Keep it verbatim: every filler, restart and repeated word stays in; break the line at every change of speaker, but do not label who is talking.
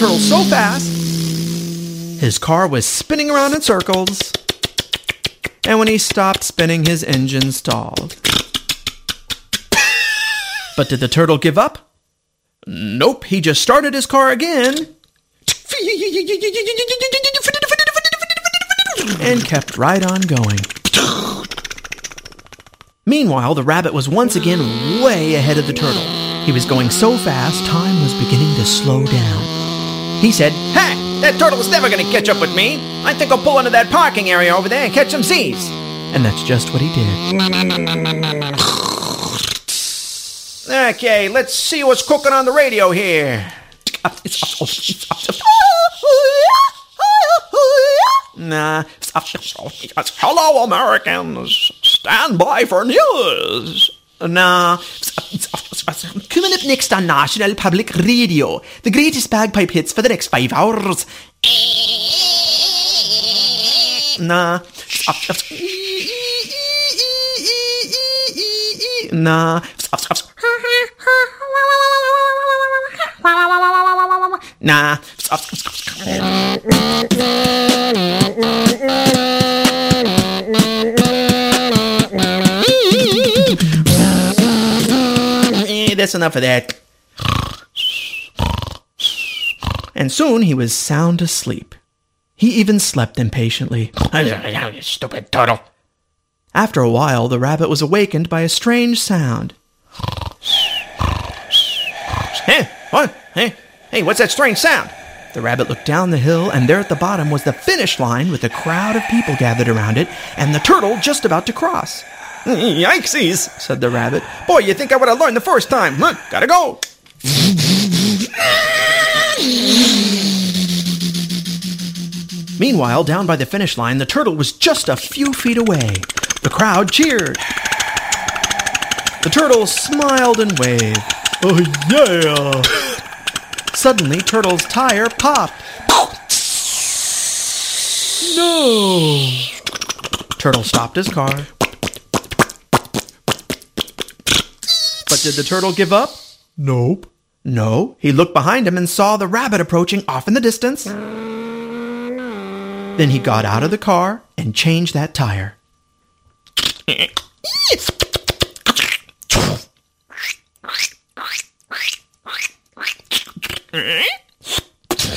turtle so fast, his car was spinning around in circles, and when he stopped spinning, his engine stalled. But did the turtle give up? Nope, he just started his car again and kept right on going. Meanwhile, the rabbit was once again way ahead of the turtle. He was going so fast, time was beginning to slow down. He said,
"Hey, that turtle's never gonna catch up with me. I think I'll pull into that parking area over there and catch some Z's."
And that's just what he did.
Okay, let's see what's cooking on the radio here. Nah. Hello, Americans. Stand by for news.
Nah. Coming up next on National Public Radio, the greatest bagpipe hits for the next five hours. Nah. Nah. Nah. That's enough of that. And soon he was sound asleep. He even slept impatiently.
You stupid turtle.
After a while, the rabbit was awakened by a strange sound.
Hey, what? Hey, hey, what's that strange sound?
The rabbit looked down the hill, and there at the bottom was the finish line with a crowd of people gathered around it, and the turtle just about to cross.
"Yikesies,"
said the rabbit.
"Boy, you think I would have learned the first time. Huh, gotta go."
Meanwhile, down by the finish line, the turtle was just a few feet away. The crowd cheered. The turtle smiled and waved.
"Oh, yeah."
Suddenly, Turtle's tire popped.
No.
Turtle stopped his car. But did the turtle give up?
Nope.
No. He looked behind him and saw the rabbit approaching off in the distance. Then he got out of the car and changed that tire.